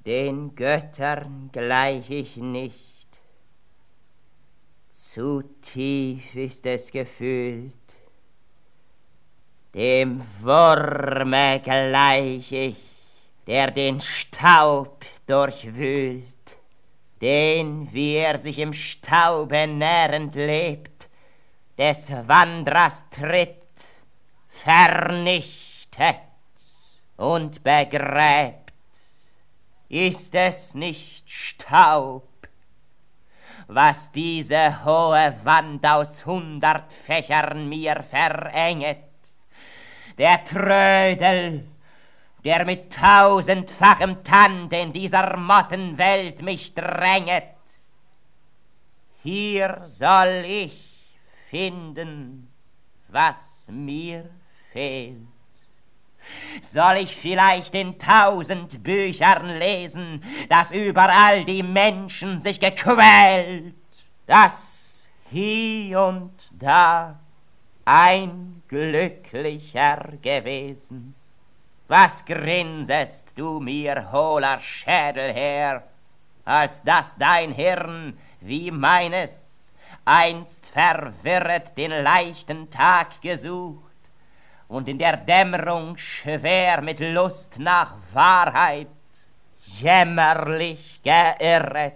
Den Göttern gleich ich nicht, zu tief ist es gefühlt, dem Wurme gleich ich, der den Staub durchwühlt, den, wie er sich im Staube nährend lebt, des Wanderers Tritt vernichtet und begräbt. Ist es nicht Staub, was diese hohe Wand aus 100 Fächern mir verenget? Der Trödel, der mit 1000-fachem Tand in dieser Mottenwelt mich dränget. Hier soll ich finden, was mir fehlt. Soll ich vielleicht in 1000 Büchern lesen, dass überall die Menschen sich gequält, dass hie und da ein Glücklicher gewesen? Was grinsest du mir, hohler Schädel, her, als dass dein Hirn wie meines einst verwirret den leichten Tag gesucht und in der Dämmerung schwer mit Lust nach Wahrheit jämmerlich geirret?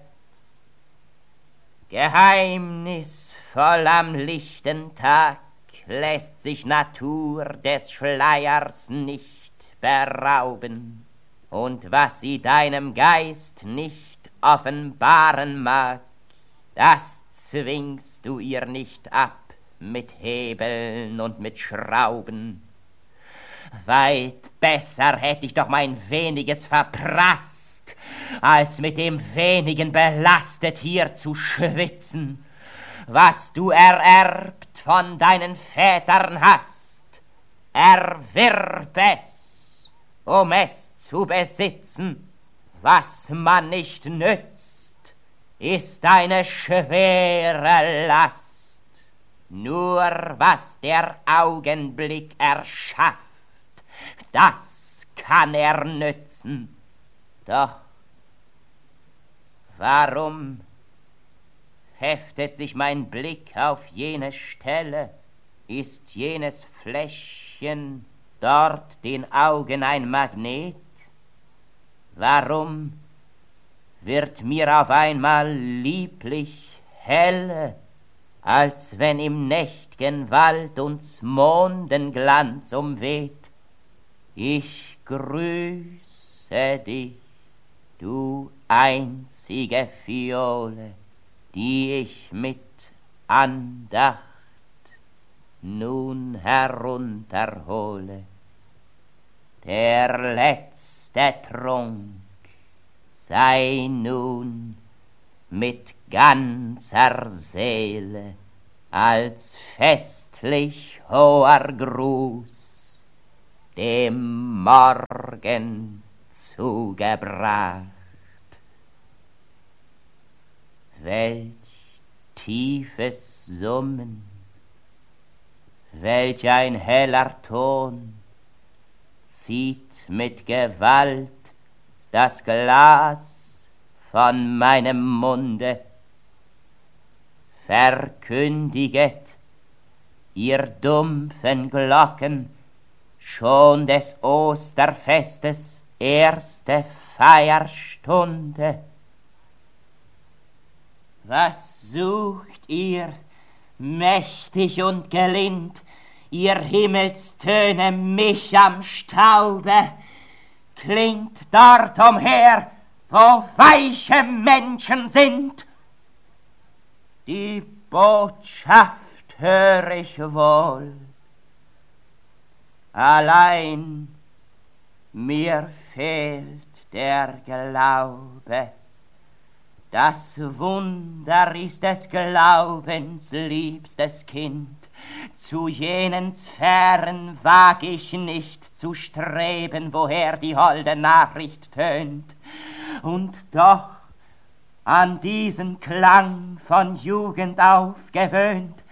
Geheimnisvoll am lichten Tag lässt sich Natur des Schleiers nicht berauben, und was sie deinem Geist nicht offenbaren mag, das zwingst du ihr nicht ab mit Hebeln und mit Schrauben. Weit besser hätt ich doch mein weniges verprasst, als mit dem wenigen belastet hier zu schwitzen, was du ererbt von deinen Vätern hast. Erwirb es, um es zu besitzen. Was man nicht nützt, ist eine schwere Last. Nur was der Augenblick erschafft, das kann er nützen. Doch warum heftet sich mein Blick auf jene Stelle? Ist jenes Fläschchen dort den Augen ein Magnet? Warum wird mir auf einmal lieblich helle, als wenn im nächt'gen Wald uns Mondenglanz umweht? Ich grüße dich, du einzige Phiole, die ich mit Andacht nun herunterhole. Der letzte Trunk sei nun mit ganzer Seele als festlich hoher Gruß dem Morgen zugebracht. Welch tiefes Summen, welch ein heller Ton zieht mit Gewalt das Glas von meinem Munde. Verkündiget, ihr dumpfen Glocken, schon des Osterfestes erste Feierstunde. Was sucht ihr, mächtig und gelind, ihr Himmelstöne mich am Staube? Klingt dort umher, wo weiche Menschen sind. Die Botschaft hör ich wohl, allein mir fehlt der Glaube. Das Wunder ist des Glaubens liebstes Kind. Zu jenen Sphären wag ich nicht zu streben, woher die holde Nachricht tönt. Und doch an diesen Klang von Jugend aufgewöhnt,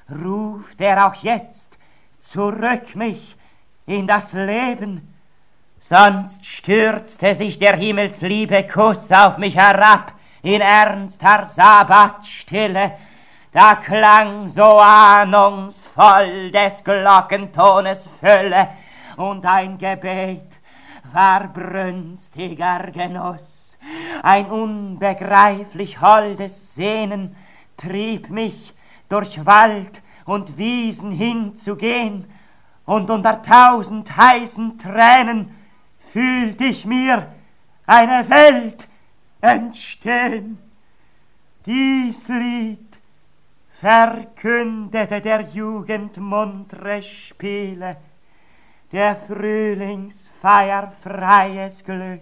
ruft er auch jetzt zurück mich in das Leben, sonst stürzte sich der himmelsliebe Kuss auf mich herab in ernster Sabbatstille. Da klang so ahnungsvoll des Glockentones Fülle und ein Gebet war brünstiger Genuss. Ein unbegreiflich holdes Sehnen trieb mich durch Wald und Wiesen hinzugehen, und unter 1000 heißen Tränen fühlt ich mir eine Welt entstehen. Dies Lied verkündete der Jugend muntre Spiele, der Frühlingsfeier freies Glück.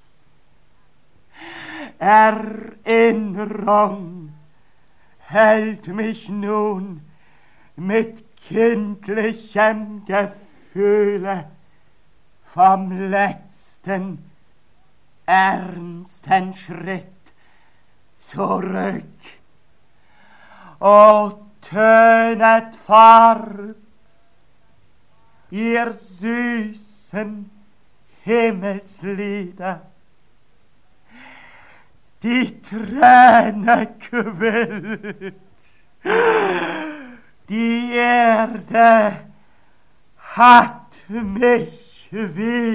Erinnerung hält mich nun mit kindlichem Gefühle vom letzten ernsten Schritt zurück. O tönet fort, ihr süßen Himmelslieder, die Träne quillt, die Erde hat mich wieder